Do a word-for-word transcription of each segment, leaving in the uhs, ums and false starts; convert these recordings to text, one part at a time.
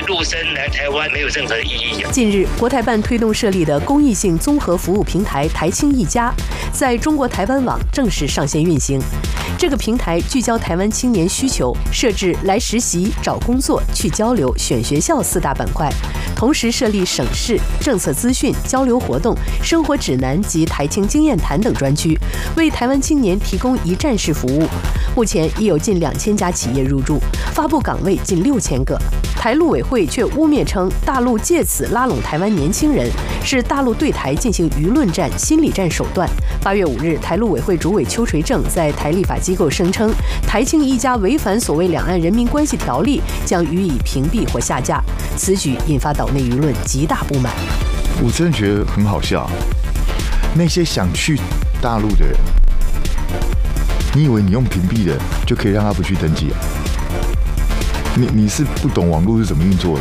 陆生来台湾没有任何意义。 近日，国台办推动设立的公益性综合服务平台台青一家，在中国台湾网正式上线运行。这个平台聚焦台湾青年需求，设置来实习、找工作、去交流、选学校四大板块，同时设立省市、政策资讯、交流活动、生活指南及台青经验谈等专区，为台湾青年提供一站式服务。目前已有近两千家企业入驻，发布岗位近六千个。台陆委会却污蔑称，大陆借此拉拢台湾年轻人，是大陆对台进行舆论战、心理战手段。八月五日，台陆委会主委邱垂正在台立法机构声称，台青一家违反所谓《两岸人民关系条例》，将予以屏蔽或下架。此举引发岛内舆论极大不满。 我真的觉得很好笑，那些想去大陆的人，你以为你用屏蔽的就可以让他不去登记啊？你你是不懂网络是怎么运作的？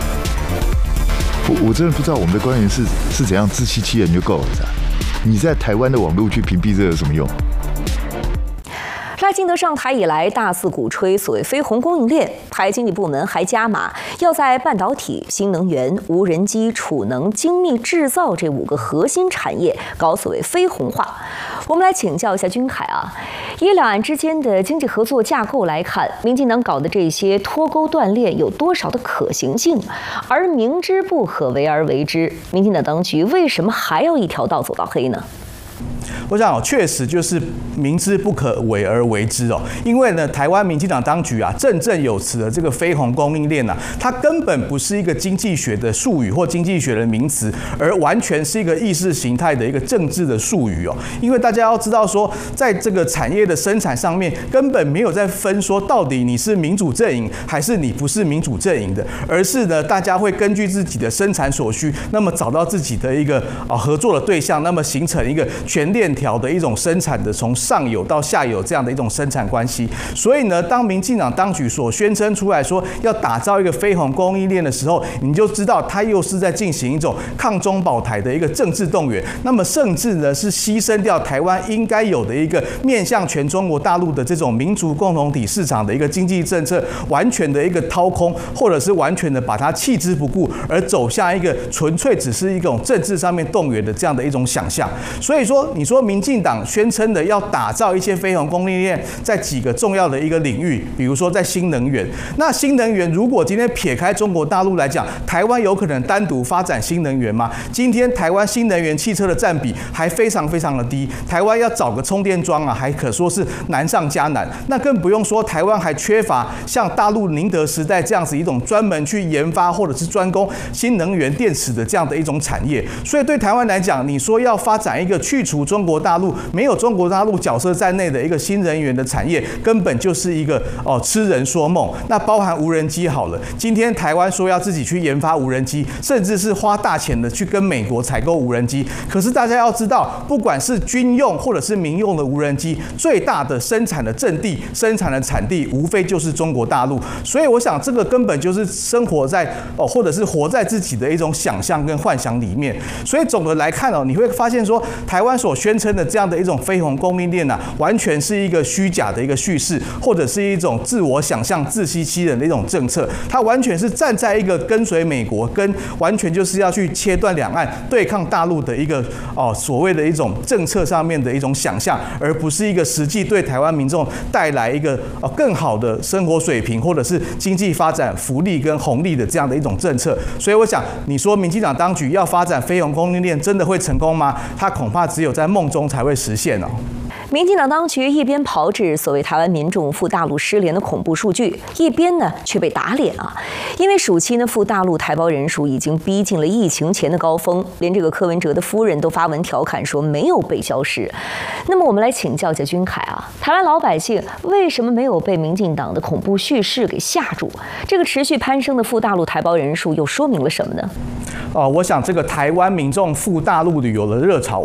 我我真的不知道我们的官员是是怎样自欺欺人就够了。你在台湾的网络去屏蔽这有什么用？ 赖清德上台以来，大肆鼓吹所谓非红供应链，台经济部门还加码，要在半导体、新能源、无人机、储能、精密制造这五个核心产业搞所谓非红化。我们来请教一下君凯啊，以两岸之间的经济合作架构来看，民进党搞的这些脱钩断链有多少的可行性？而明知不可为而为之，民进党当局为什么还要一条道走到黑呢？ 我想，确实就是明知不可为而为之哦。因为呢，台湾民进党当局啊，振振有词的这个非红供应链啊，它根本不是一个经济学的术语或经济学的名词，而完全是一个意识形态的一个政治的术语哦。因为大家要知道说，在这个产业的生产上面，根本没有在分说到底你是民主阵营还是你不是民主阵营的，而是呢，大家会根据自己的生产所需，那么找到自己的一个啊合作的对象，那么形成一个全链条的一种生产的从上游到下游这样的一种生产关系。所以呢，当民进党当局所宣称出来说要打造一个非红供应链的时候，你就知道他又是在进行一种抗中保台的一个政治动员，那么甚至呢是牺牲掉台湾应该有的一个面向全中国大陆的这种民族共同体市场的一个经济政策，完全的一个掏空，或者是完全的把它弃之不顾，而走向一个纯粹只是一种政治上面动员的这样的一种想象。所以说，你说民进党宣称的要打造一些非红供应链，在几个重要的一个领域，比如说在新能源。那新能源如果今天撇开中国大陆来讲，台湾有可能单独发展新能源吗？今天台湾新能源汽车的占比还非常非常的低，台湾要找个充电桩啊，还可说是难上加难。那更不用说台湾还缺乏像大陆宁德时代这样子一种专门去研发或者是专攻新能源电池的这样的一种产业。所以对台湾来讲，你说要发展一个去除中国大陆没有中国大陆角色在内的一个新能源的产业，根本就是一个哦痴人说梦。那包含无人机好了，今天台湾说要自己去研发无人机，甚至是花大钱的去跟美国采购无人机。可是大家要知道，不管是军用或者是民用的无人机，最大的生产的阵地、生产的产地，无非就是中国大陆。所以我想，这个根本就是生活在哦，或者是活在自己的一种想象跟幻想里面。所以总的来看哦，你会发现说，台湾所宣称的这样的一种非红供应链啊，完全是一个虚假的一个叙事，或者是一种自我想象、自欺欺人的一种政策。它完全是站在一个跟随美国，跟完全就是要去切断两岸、对抗大陆的一个哦所谓的一种政策上面的一种想象，而不是一个实际对台湾民众带来一个哦更好的生活水平，或者是经济发展福利跟红利的这样的一种政策。所以我想，你说民进党当局要发展非红供应链，真的会成功吗？它恐怕只有在梦中才会实现哦。 民进党当局一边炮制所谓台湾民众赴大陆失联的恐怖数据，一边呢却被打脸啊！因为暑期呢赴大陆台胞人数已经逼近了疫情前的高峰，连这个柯文哲的夫人都发文调侃说没有被消失。那么我们来请教一下君凯啊，台湾老百姓为什么没有被民进党的恐怖叙事给吓住？这个持续攀升的赴大陆台胞人数又说明了什么呢？ 哦，我想这个台湾民众赴大陆旅游的热潮，我我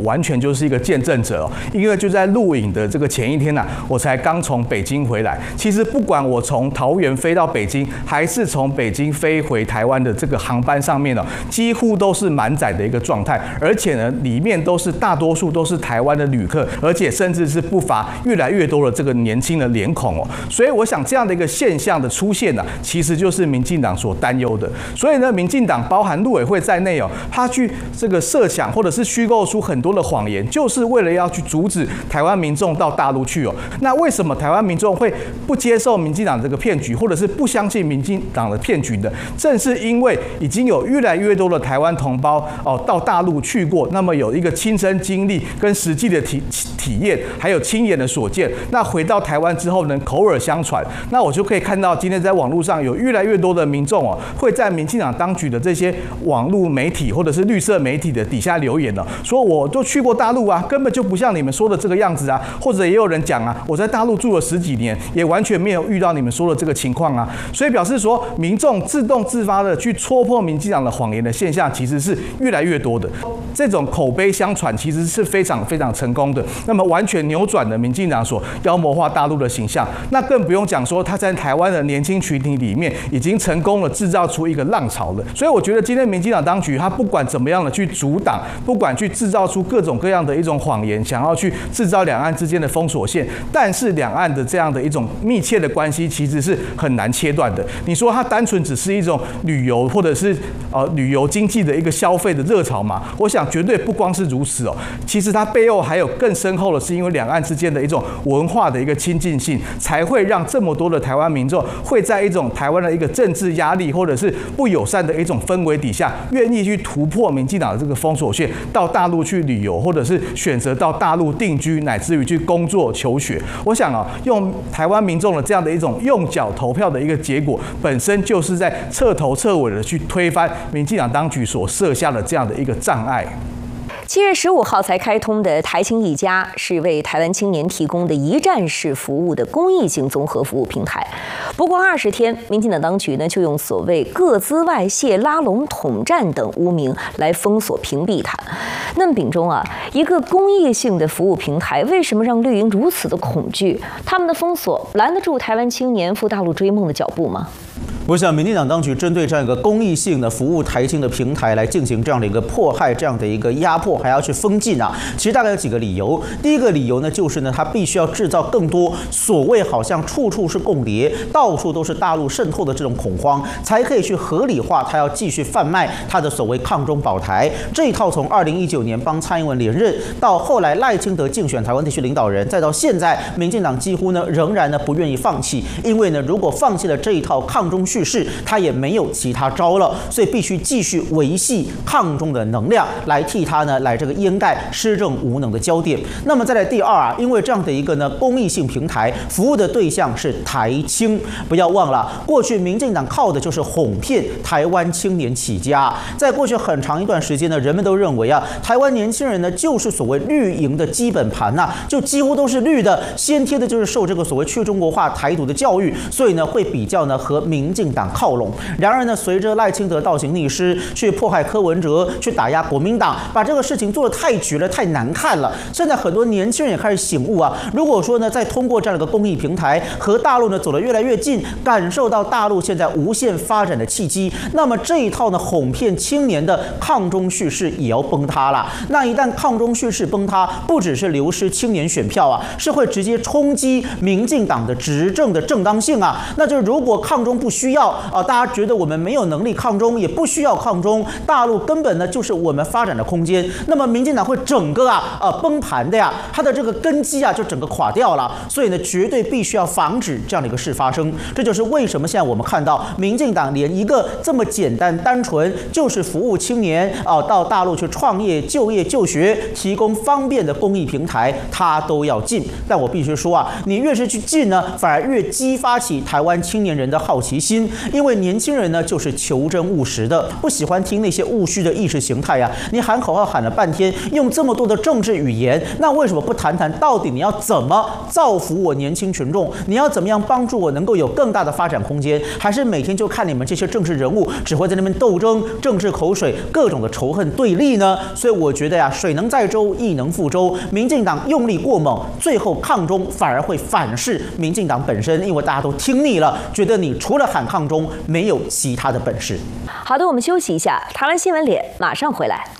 完全就是一个见证者哦。因为就在录影的这个前一天呢、啊，我才刚从北京回来。其实不管我从桃园飞到北京，还是从北京飞回台湾的这个航班上面呢、哦，几乎都是满载的一个状态，而且呢，里面都是大多数都是台湾的旅客，而且甚至是不乏越来越多的这个年轻的脸孔哦。所以我想这样的一个现象的出现呢、啊，其实就是民进党所担忧的。所以呢，民进党包含陆委会在内哦，他去这个设想或者是虚构出很多的谎言，就是为了要去阻止台湾民众到大陆去哦。那为什么台湾民众会不接受民进党这个骗局，或者是不相信民进党的骗局呢？正是因为已经有越来越多的台湾同胞哦到大陆去过，那么有一个亲身经历跟实际的体体验，还有亲眼的所见。那回到台湾之后呢，口耳相传，那我就可以看到今天在网络上有越来越多的民众哦，会在民进党当局的这些网络媒体或者是绿色媒体的底下留言了，说我都去过大陆啊，根本就不像你们说的这个样子啊。或者也有人讲啊，我在大陆住了十几年，也完全没有遇到你们说的这个情况啊。所以表示说，民众自动自发的去戳破民进党的谎言的现象，其实是越来越多的。这种口碑相传，其实是非常非常成功的。那么完全扭转了民进党所妖魔化大陆的形象。那更不用讲说，他在台湾的年轻群体里面已经成功了制造出一个浪潮了。所以我觉得今天民进党当局，他不管怎么样的去阻挡，不管去制造出各种各样的一种谎言，想要去制造两岸之间的封锁线，但是两岸的这样的一种密切的关系其实是很难切断的。你说它单纯只是一种旅游或者是呃旅游经济的一个消费的热潮嘛？我想绝对不光是如此哦。其实它背后还有更深厚的，是因为两岸之间的一种文化的一个亲近性，才会让这么多的台湾民众会在一种台湾的一个政治压力或者是不友善的一种氛围底下，愿意去突破民进党的这个封锁线，到大陆去旅游，或者是选择到大陆定居，乃至于去工作求学。我想啊，用台湾民众的这样的一种用脚投票的一个结果，本身就是在彻头彻尾的去推翻民进党当局所设下的这样的一个障碍。 七月十五号才开通的台青一家是为台湾青年提供的一站式服务的公益性综合服务平台。不过二十天，民进党当局呢就用所谓个资外泄、拉拢统战等污名来封锁屏蔽它。那么秉忠啊，一个公益性的服务平台，为什么让绿营如此的恐惧？他们的封锁拦得住台湾青年赴大陆追梦的脚步吗？ 我想，民进党当局针对这样一个公益性的服务台青的平台来进行这样的一个迫害、这样的一个压迫，还要去封禁啊，其实大概有几个理由。第一个理由呢，就是呢，它必须要制造更多所谓好像处处是共谍、到处都是大陆渗透的这种恐慌，才可以去合理化它要继续贩卖它的所谓抗中保台这一套。从二零一九年帮蔡英文连任，到后来赖清德竞选台湾地区领导人，再到现在，民进党几乎呢仍然呢不愿意放弃，因为呢，如果放弃了这一套抗中叙事，他也没有其他招了，所以必须继续维系抗中的能量，来替他呢来这个掩盖施政无能的焦点。那么再来第二啊，因为这样的一个呢公益性平台服务的对象是台青，不要忘了，过去民进党靠的就是哄骗台湾青年起家。在过去很长一段时间呢，人们都认为啊，台湾年轻人呢就是所谓绿营的基本盘呐、啊，就几乎都是绿的，先天的就是受这个所谓去中国化、台独的教育，所以呢会比较呢和民进党靠拢。然而呢，随着赖清德倒行逆施，去迫害柯文哲，去打压国民党，把这个事情做得太绝了，太难看了。现在很多年轻人也开始醒悟啊，如果说呢，再通过这样的一个公益平台和大陆呢走得越来越近，感受到大陆现在无限发展的契机，那么这一套呢哄骗青年的抗中叙事也要崩塌了。那一旦抗中叙事崩塌，不只是流失青年选票啊，是会直接冲击民进党的执政的正当性啊。那就是如果抗中不需要啊，大家觉得我们没有能力抗中，也不需要抗中，大陆根本呢就是我们发展的空间，那么民进党会整个啊呃崩盘的呀，它的这个根基啊就整个垮掉了。所以呢，绝对必须要防止这样的一个事发生。这就是为什么现在我们看到民进党连一个这么简单单纯，就是服务青年啊到大陆去创业、就业、就学，提供方便的公益平台，它都要禁。但我必须说啊，你越是去禁呢，反而越激发起台湾青年人的好奇心。 心，因为年轻人呢就是求真务实的，不喜欢听那些务虚的意识形态呀。你喊口号喊了半天，用这么多的政治语言，那为什么不谈谈到底你要怎么造福我年轻群众？你要怎么样帮助我能够有更大的发展空间？还是每天就看你们这些政治人物只会在那边斗争、政治口水、各种的仇恨对立呢？所以我觉得呀，水能载舟，亦能覆舟。民进党用力过猛，最后抗中反而会反噬民进党本身，因为大家都听腻了，觉得你除了喊抗中，没有其他的本事。 好的，我们休息一下，台湾新闻脸马上回来。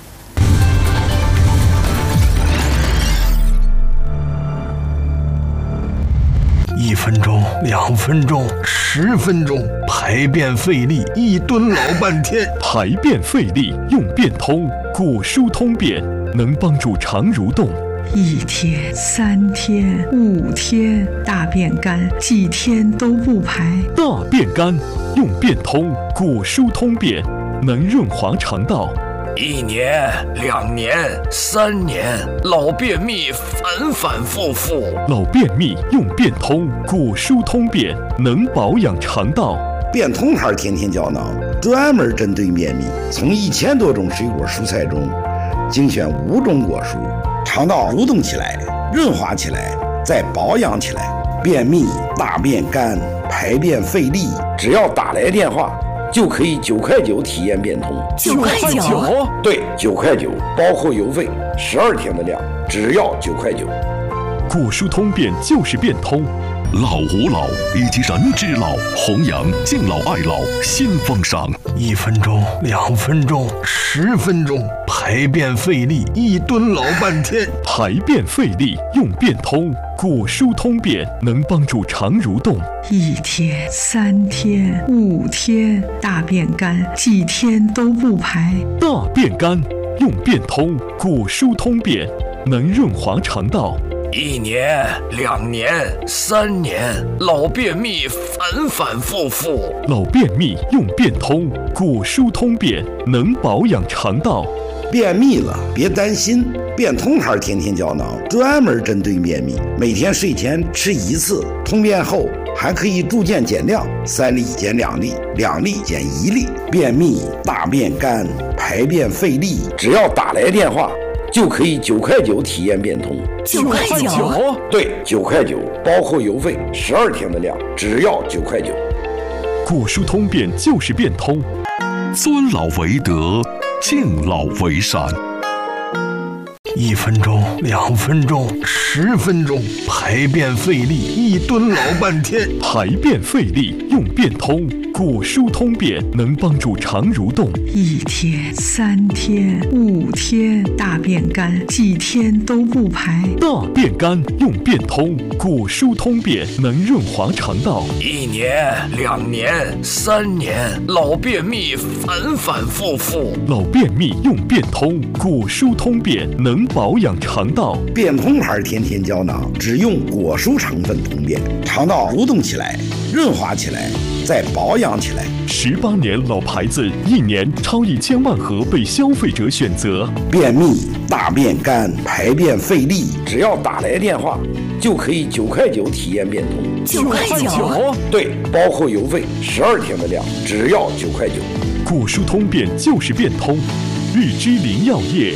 一分钟，两分钟，十分钟，排便费力，一蹲老半天。 排便费力用便通，果蔬通便能帮助肠蠕动。 一天、三天、五天，大便干，几天都不排。 大便干用便通，果蔬通便能润滑肠道。 一年、两年、三年，老便秘反反复复。 老便秘用便通，果蔬通便能保养肠道。 便通牌天天胶囊专门针对便秘，从一千多种水果蔬菜中精选五种果蔬，肠道蠕动起来，润滑起来，再保养起来。便秘、大便干、排便费力，只要打来电话就可以九块九体验便通。 九块九？ 对，九块九，包括邮费，十二天的量，只要九块九。 果蔬通便就是便通。 老吾老以及人之老，弘扬敬老爱老新风尚。 一分钟，两分钟，十分钟，排便费力，一蹲老半天。 排便费力用便通，果蔬通便能帮助肠蠕动。 一天、三天、五天，大便干，几天都不排。 大便干用便通，果蔬通便能润滑肠道。 一年、两年、三年，老便秘反反复复。 老便秘用便通，果蔬通便能保养肠道。 便秘了别担心，便通牌天天胶囊专门针对便秘，每天睡前吃一次，通便后还可以逐渐减量，三粒减两粒，两粒减一粒。便秘、大便干、排便费力，只要打来电话就可以九块九体验便通。 九块九？ 对，九块九，包括邮费，十二天的量，只要九块九。 果蔬通便就是便通。 尊老为德，敬老为善。 一分钟，两分钟，十分钟，排便费力，一蹲老半天。 排便费力用便通，果蔬通便能帮助肠蠕动。 一天、三天、五天，大便干，几天都不排。 大便干用便通，果蔬通便能润滑肠道。 一年、两年、三年，老便秘反反复复。 老便秘用便通，果蔬通便能保养肠道。 便通牌天天胶囊只用果蔬成分通便，肠道蠕动起来，润滑起来，再保养起来。 十八年老牌子，一年超一千万盒被消费者选择。 便秘、大便干、排便费力，只要打来电话就可以九块九体验便通。 九块九？ 对，包括邮费，十二天的量，只要九块九。 果蔬通便就是便通。日之林药业。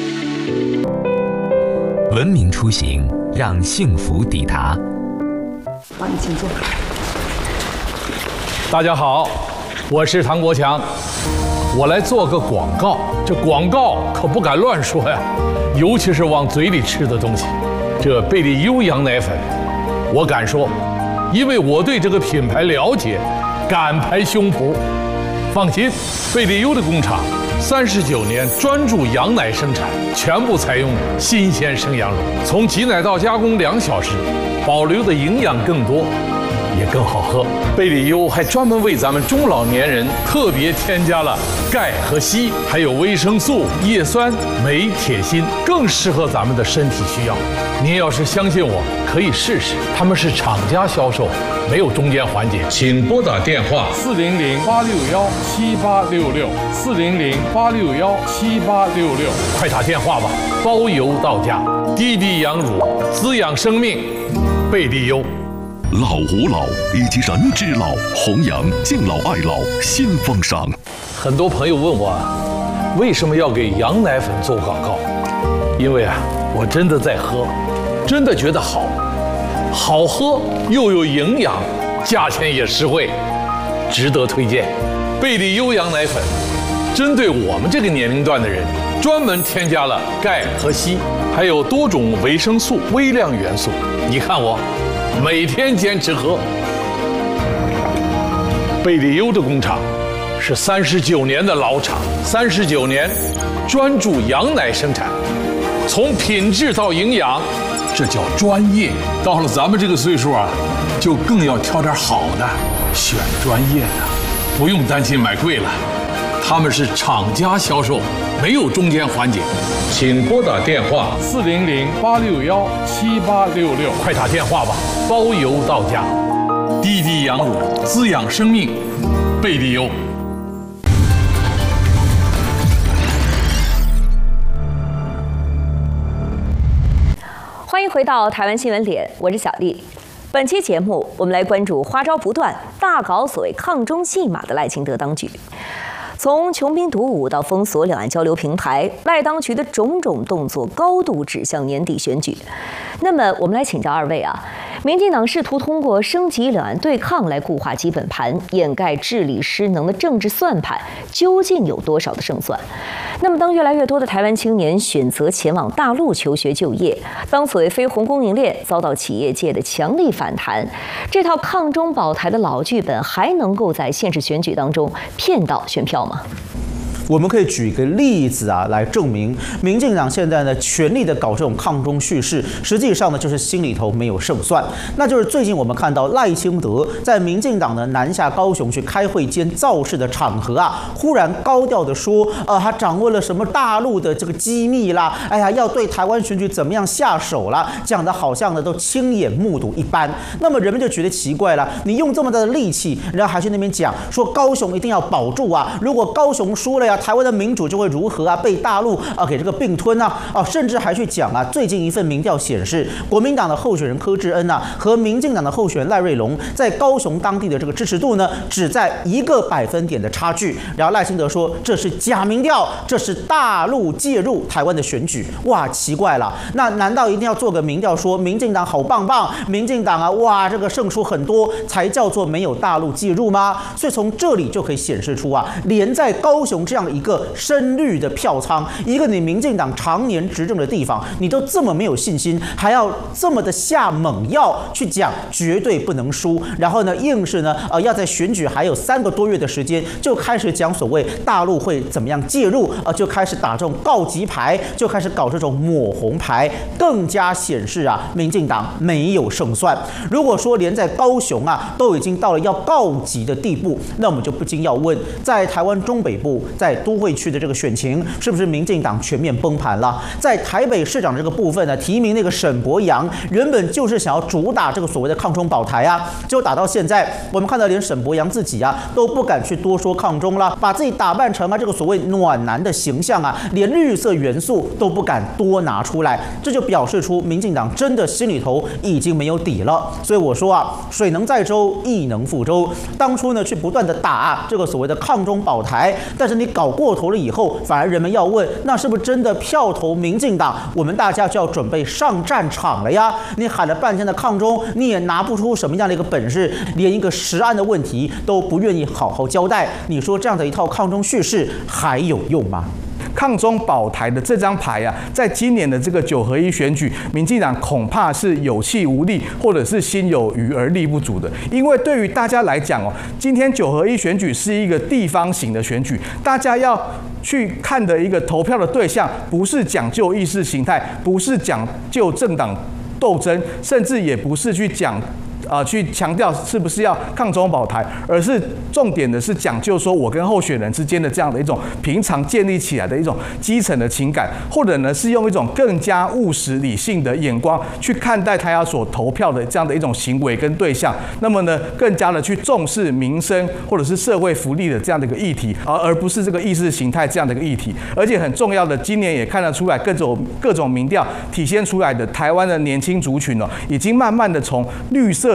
文明出行，让幸福抵达。 帮你请坐。 大家好，我是唐国强，我来做个广告。这广告可不敢乱说呀，尤其是往嘴里吃的东西。这贝利优羊奶粉，我敢说，因为我对这个品牌了解，敢拍胸脯。放心，贝利优的工厂三十九年专注羊奶生产，全部采用新鲜生羊乳，从挤奶到加工两小时，保留的营养更多，也更好喝。贝利优还专门为咱们中老年人特别添加了钙和硒，还有维生素、叶酸、镁、铁、锌，更适合咱们的身体需要。您要是相信我，可以试试。他们是厂家销售，没有中间环节。请拨打电话四零零八六幺七八六六四零零八六幺七八六六，快打电话吧，包邮到家。滴滴羊乳，滋养生命，贝利优。 老吾老以及人之老，弘扬敬老爱老新风尚。 很多朋友问我，为什么要给羊奶粉做广告？因为啊，我真的在喝，真的觉得好，好喝又有营养，价钱也实惠，值得推荐。贝利优羊奶粉，针对我们这个年龄段的人，专门添加了钙和硒，还有多种维生素、微量元素。你看我，每天坚持喝。贝利优的工厂是三十九年的老厂，三十九年专注羊奶生产，从品质到营养，这叫专业。到了咱们这个岁数啊，就更要挑点好的，选专业的，不用担心买贵了。他们是厂家销售，没有中间环节。请拨打电话四零零八六幺七八六六，快打电话吧，包邮到家。滴滴羊乳滋养生命，贝利优。 欢迎回到台湾新闻点，我是小丽。本期节目，我们来关注花招不断、大搞所谓抗中戏码的赖清德当局。从穷兵黩武到封锁两岸交流平台，赖当局的种种动作高度指向年底选举。那么，我们来请教二位啊，民进党试图通过升级两岸对抗来固化基本盘，掩盖治理失能的政治算盘，究竟有多少的胜算？那么，当越来越多的台湾青年选择前往大陆求学就业，当所谓非红供应链遭到企业界的强力反弹，这套抗中保台的老剧本还能够在现实选举当中骗到选票吗？ 我们可以举一个例子啊，来证明民进党现在呢全力的搞这种抗中叙事，实际上呢就是心里头没有胜算。那就是最近我们看到赖清德在民进党呢南下高雄去开会兼造势的场合啊，忽然高调的说，呃，他掌握了什么大陆的这个机密啦，哎呀，要对台湾选举怎么样下手啦，讲的好像呢都亲眼目睹一般。那么人们就觉得奇怪了，你用这么大的力气，然后还去那边讲说高雄一定要保住啊，如果高雄输了呀，台湾的民主就会如何啊？被大陆啊给这个并吞啊！啊，甚至还去讲啊，最近一份民调显示，国民党的候选人柯志恩啊和民进党的候选人赖瑞隆在高雄当地的这个支持度呢，只在一个百分点的差距。然后赖清德说这是假民调，这是大陆介入台湾的选举。哇，奇怪了，那难道一定要做个民调说民进党好棒棒，民进党啊哇这个胜出很多才叫做没有大陆介入吗？所以从这里就可以显示出啊，连在高雄这样一个深绿的票仓，一个你民进党常年执政的地方，你都这么没有信心，还要这么的下猛药去讲绝对不能输，然后呢，硬是呢，呃，要在选举还有三个多月的时间，就开始讲所谓大陆会怎么样介入，呃，就开始打这种告急牌，就开始搞这种抹红牌，更加显示啊，民进党没有胜算。如果说连在高雄啊都已经到了要告急的地步，那我们就不禁要问，在台湾中北部，在都会区的这个选情是不是民进党全面崩盘了？在台北市长这个部分呢，提名那个沈伯洋，原本就是想要主打这个所谓的抗中保台啊，结果打到现在，我们看到连沈伯洋自己啊都不敢去多说抗中了，把自己打扮成啊这个所谓暖男的形象啊，连绿色元素都不敢多拿出来，这就表示出民进党真的心里头已经没有底了。所以我说啊，水能载舟，亦能覆舟。当初呢去不断的打、啊、这个所谓的抗中保台，但是你搞过头了以后，反而人们要问，那是不是真的票投民进党？我们大家就要准备上战场了呀！你喊了半天的抗中，你也拿不出什么样的一个本事，连一个实案的问题都不愿意好好交代。你说这样的一套抗中叙事还有用吗？ 抗中保台的这张牌啊，在今年的这个九合一选举，民进党恐怕是有气无力，或者是心有余而力不足的。因为对于大家来讲哦，今天九合一选举是一个地方型的选举，大家要去看的一个投票的对象，不是讲究意识形态，不是讲究政党斗争，甚至也不是去讲。呃，去强调是不是要抗中保台，而是重点的是讲究说我跟候选人之间的这样的一种平常建立起来的一种基层的情感，或者呢是用一种更加务实理性的眼光去看待他要所投票的这样的一种行为跟对象，那么呢更加的去重视民生或者是社会福利的这样的一个议题，而而不是这个意识形态这样的一个议题。而且很重要的，今年也看得出来各种各种民调体现出来的台湾的年轻族群哦，已经慢慢的从绿色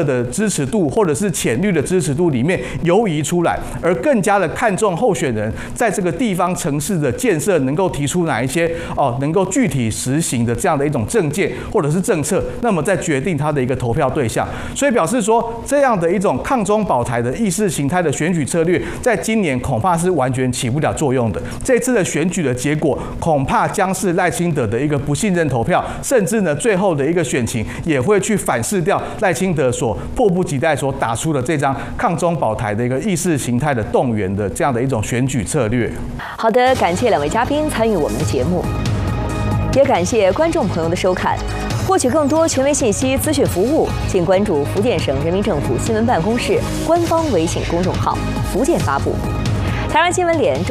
色的支持度或者是浅绿的支持度里面游移出来，而更加的看重候选人在这个地方城市的建设能够提出哪一些哦能够具体实行的这样的一种政见或者是政策，那么再决定他的一个投票对象。所以表示说，这样的一种抗中保台的意识形态的选举策略，在今年恐怕是完全起不了作用的。这次的选举的结果，恐怕将是赖清德的一个不信任投票，甚至呢最后的一个选情也会去反噬掉赖清德所迫不及待所打出的这张抗中保台的一个意识形态的动员的这样的一种选举策略。 好的，感谢两位嘉宾参与我们的节目，也感谢观众朋友的收看。获取更多权威信息、资讯服务，请关注福建省人民政府新闻办公室官方微信公众号“福建发布”。台湾新闻脸。